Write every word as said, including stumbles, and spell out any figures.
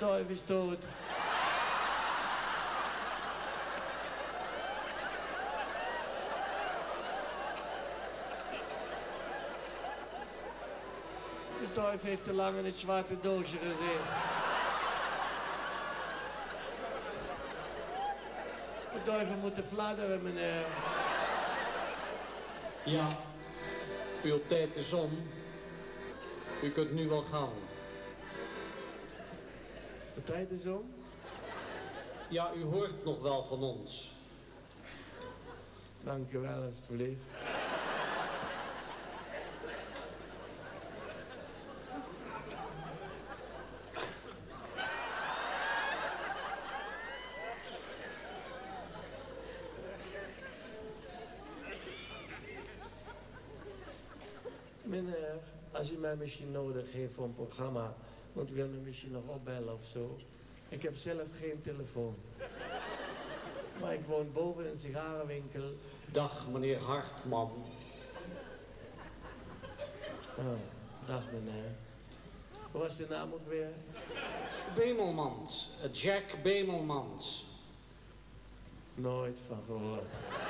duif is dood. De duif heeft te lang in het zwarte doosje gezeten. De duiven moeten fladderen, meneer. Ja, uw tijd is om. U kunt nu wel gaan. De tijd is om? Ja, u hoort nog wel van ons. Dank u wel, alstublieft. Meneer, als u mij misschien nodig heeft voor een programma, want u wil me misschien nog opbellen of zo. Ik heb zelf geen telefoon. Maar ik woon boven in een sigarenwinkel. Dag, meneer Hartman. Oh, dag meneer. Hoe was de naam ook weer? Bemelmans, Jack Bemelmans. Nooit van gehoord.